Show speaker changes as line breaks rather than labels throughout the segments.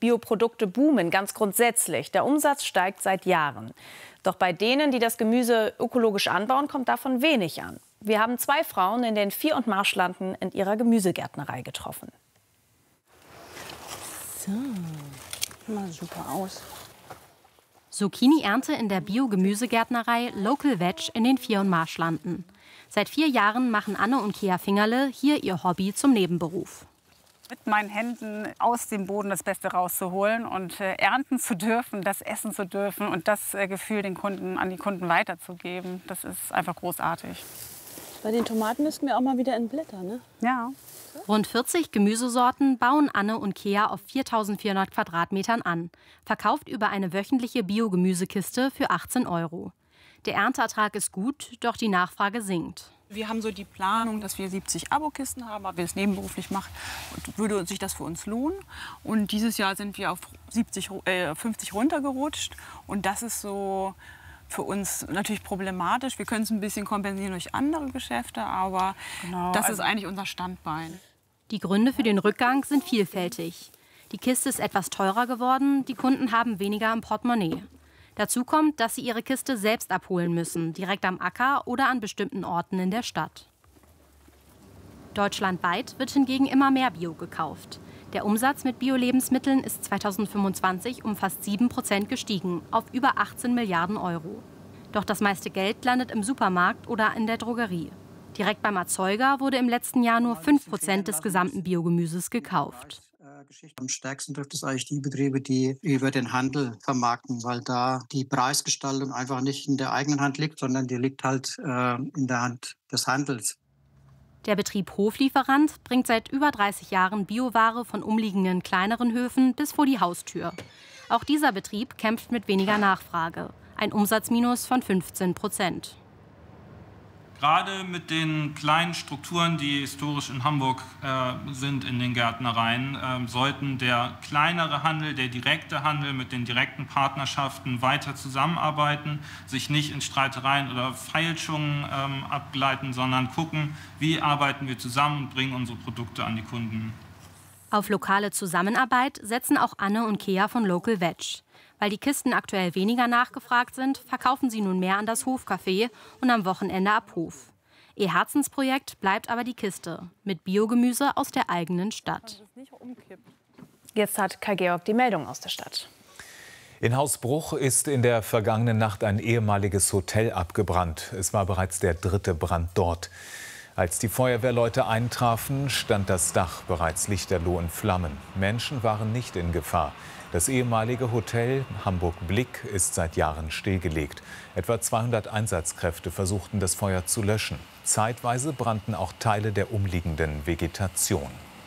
Bioprodukte boomen ganz grundsätzlich. Der Umsatz steigt seit Jahren. Doch bei denen, die das Gemüse ökologisch anbauen, kommt davon wenig an. Wir haben 2 Frauen in den Vier- und Marschlanden in ihrer Gemüsegärtnerei getroffen.
So, sieht mal super aus.
Zucchini-Ernte in der Bio-Gemüsegärtnerei Local Veg in den Vier- und Marschlanden. Seit 4 Jahren machen Anne und Kea Fingerle hier ihr Hobby zum Nebenberuf.
Mit meinen Händen aus dem Boden das Beste rauszuholen und ernten zu dürfen, das essen zu dürfen und das Gefühl an die Kunden weiterzugeben, das ist einfach großartig.
Bei den Tomaten müssten wir auch mal wieder in Blätter, ne?
Ja.
Rund 40 Gemüsesorten bauen Anne und Kea auf 4.400 Quadratmetern an. Verkauft über eine wöchentliche Bio-Gemüsekiste für 18 €. Der Ernteertrag ist gut, doch die Nachfrage sinkt.
Wir haben so die Planung, dass wir 70 Abokisten haben, aber wir es nebenberuflich machen, würde sich das für uns lohnen. Und dieses Jahr sind wir auf 50 runtergerutscht. Und das ist so für uns natürlich problematisch. Wir können es ein bisschen kompensieren durch andere Geschäfte, aber das ist eigentlich unser Standbein.
Die Gründe für den Rückgang sind vielfältig. Die Kiste ist etwas teurer geworden, die Kunden haben weniger im Portemonnaie. Dazu kommt, dass sie ihre Kiste selbst abholen müssen, direkt am Acker oder an bestimmten Orten in der Stadt. Deutschlandweit wird hingegen immer mehr Bio gekauft. Der Umsatz mit Bio-Lebensmitteln ist 2025 um fast 7% gestiegen, auf über 18 Milliarden €. Doch das meiste Geld landet im Supermarkt oder in der Drogerie. Direkt beim Erzeuger wurde im letzten Jahr nur 5% des gesamten Biogemüses gekauft.
Am stärksten trifft es eigentlich die Betriebe, die über den Handel vermarkten, weil da die Preisgestaltung einfach nicht in der eigenen Hand liegt, sondern die liegt halt in der Hand des Handels.
Der Betrieb Hoflieferant bringt seit über 30 Jahren Bioware von umliegenden kleineren Höfen bis vor die Haustür. Auch dieser Betrieb kämpft mit weniger Nachfrage. Ein Umsatzminus von 15%.
Gerade mit den kleinen Strukturen, die historisch in Hamburg sind in den Gärtnereien, sollten der kleinere Handel, der direkte Handel mit den direkten Partnerschaften weiter zusammenarbeiten, sich nicht in Streitereien oder Feilschungen abgleiten, sondern gucken, wie arbeiten wir zusammen und bringen unsere Produkte an die Kunden.
Auf lokale Zusammenarbeit setzen auch Anne und Kea von Local Veg. Weil die Kisten aktuell weniger nachgefragt sind, verkaufen sie nun mehr an das Hofcafé und am Wochenende ab Hof. Ihr Herzensprojekt bleibt aber die Kiste mit Biogemüse aus der eigenen Stadt.
Jetzt hat Kai Georg die Meldung aus der Stadt.
In Hausbruch ist in der vergangenen Nacht ein ehemaliges Hotel abgebrannt. Es war bereits der 3. Brand dort. Als die Feuerwehrleute eintrafen, stand das Dach bereits lichterloh in Flammen. Menschen waren nicht in Gefahr. Das ehemalige Hotel Hamburg Blick ist seit Jahren stillgelegt. Etwa 200 Einsatzkräfte versuchten, das Feuer zu löschen. Zeitweise brannten auch Teile der umliegenden Vegetation.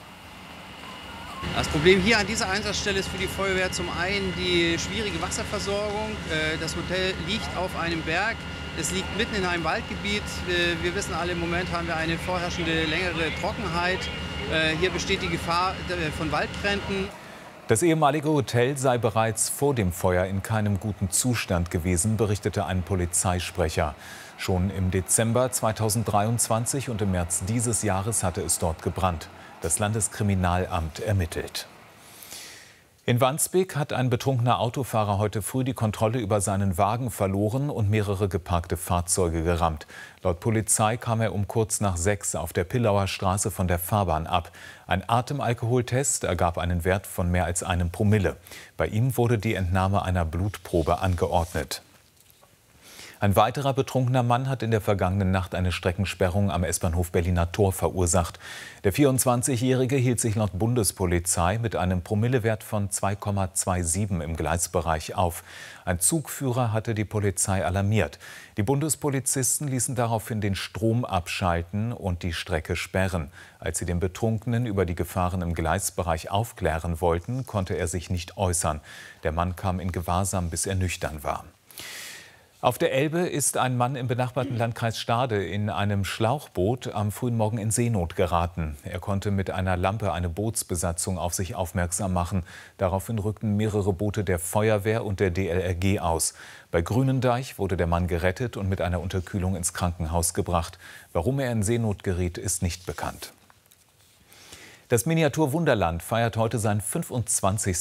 Das Problem hier an dieser Einsatzstelle ist für die Feuerwehr zum einen die schwierige Wasserversorgung. Das Hotel liegt auf einem Berg. Es liegt mitten in einem Waldgebiet. Wir wissen alle, im Moment haben wir eine vorherrschende längere Trockenheit. Hier besteht die Gefahr von Waldbränden.
Das ehemalige Hotel sei bereits vor dem Feuer in keinem guten Zustand gewesen, berichtete ein Polizeisprecher. Schon im Dezember 2023 und im März dieses Jahres hatte es dort gebrannt. Das Landeskriminalamt ermittelt. In Wandsbek hat ein betrunkener Autofahrer heute früh die Kontrolle über seinen Wagen verloren und mehrere geparkte Fahrzeuge gerammt. Laut Polizei kam er um kurz nach 6 auf der Pillauer Straße von der Fahrbahn ab. Ein Atemalkoholtest ergab einen Wert von mehr als 1 Promille. Bei ihm wurde die Entnahme einer Blutprobe angeordnet. Ein weiterer betrunkener Mann hat in der vergangenen Nacht eine Streckensperrung am S-Bahnhof Berliner Tor verursacht. Der 24-Jährige hielt sich laut Bundespolizei mit einem Promillewert von 2,27 im Gleisbereich auf. Ein Zugführer hatte die Polizei alarmiert. Die Bundespolizisten ließen daraufhin den Strom abschalten und die Strecke sperren. Als sie den Betrunkenen über die Gefahren im Gleisbereich aufklären wollten, konnte er sich nicht äußern. Der Mann kam in Gewahrsam, bis er nüchtern war. Auf der Elbe ist ein Mann im benachbarten Landkreis Stade in einem Schlauchboot am frühen Morgen in Seenot geraten. Er konnte mit einer Lampe eine Bootsbesatzung auf sich aufmerksam machen. Daraufhin rückten mehrere Boote der Feuerwehr und der DLRG aus. Bei Grünendeich wurde der Mann gerettet und mit einer Unterkühlung ins Krankenhaus gebracht. Warum er in Seenot geriet, ist nicht bekannt. Das Miniatur Wunderland feiert heute sein 25.